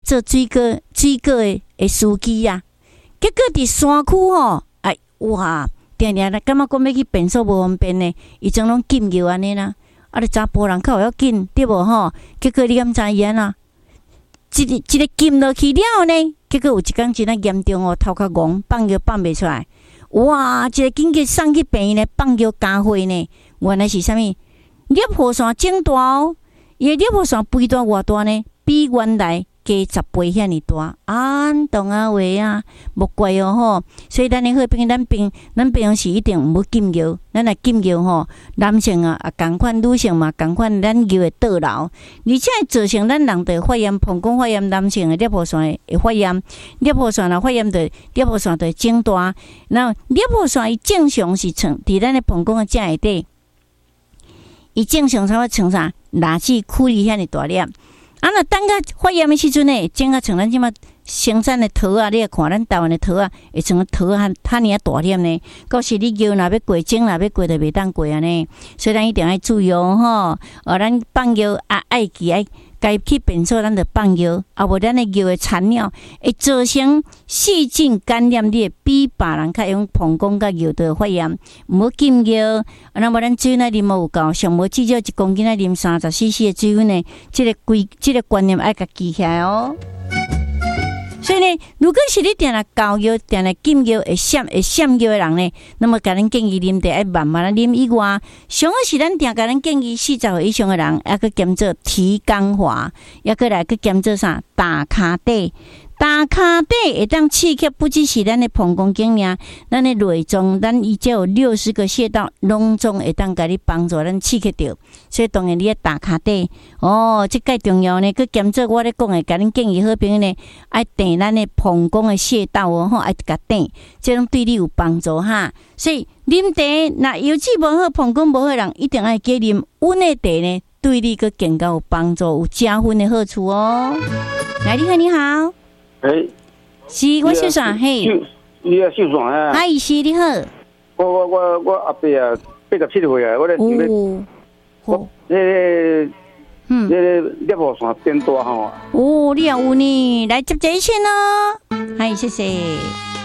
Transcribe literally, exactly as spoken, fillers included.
做水果水果的的司机啊。结果伫山区吼，哎哇，定定咧感觉讲要去便所无方便呢，伊种拢禁药安尼啦。啊，你查甫人较有要紧，对无吼？结果你敢知影啊？一个一个禁落去了呢，结果有一工真啊严重哦，头壳戆，放药放袂出来。哇！一个紧急送去病院呢，放药加血呢，原来是啥物？粒火线整大哦，伊个粒火线肥大偌大呢？比原来加十倍遐尼大。安懂啊话啊，莫怪哦吼。所以咱的好朋友，咱平咱平常时一定毋好禁药。咱若禁药吼，男性啊啊共款，女性嘛共款，咱药会倒流，而且会造成咱人的发炎、膀胱发炎，男性的粒火线会发炎，粒火线若发炎的粒火线就会整大。然后粒火线伊正常是藏伫咱的膀胱的正下底，伊正常才会藏啥垃圾颗粒遐尼大粒。啊，若等到发炎的时阵呢，整个像咱即马生产的桃啊，你会看咱台湾的桃啊，会像桃啊遐尼啊大粒呢。到时你药若要过，种若要过，就袂当过安尼。所以咱一定要注意哦，吼！哦，咱放药啊，爱记爱该去便所，咱就放药，啊无咱的药的残尿会造成细菌感染，你会比别人较用膀胱甲药道发炎。毋好禁药，那么咱水呢啉无有够，上无至少一公斤啊啉三十 C C 的水呢，这个规这个观念爱甲记起来哦。所以呢，如果是你定来教药、定来禁药、会闪、会闪药的人呢，那么甲咱建议啉茶，爱慢慢啊啉以外，上好是咱定甲咱建议四十岁以上的人，还去兼做提肛华，还去来去兼做啥打骹底。打骹底会当刺激，不只是咱的膀胱经尔，咱的内脏，咱伊只有六十个穴道，拢总会当甲你帮助咱刺激到。所以当然你要打骹底哦，这介重要呢。佮兼做我咧讲的，甲恁建议好朋友呢，爱垫咱的膀胱的穴道哦，吼，爱甲垫，这种对你有帮助哈。所以啉茶，那油脂无好、膀胱无好的人，一定爱加啉温的茶呢，对你个健康有帮助，有加分的好处哦。来，你好，你好。 诶， 是，我姓啥？嘿， 你啊姓啥啊？ 阿姨是你好。 我我我我阿伯啊，八十七岁啊，我咧想咧，我那个，嗯，那个粒火线变大吼。 哦，你也有呢，来接这一线咯。嗨，谢谢。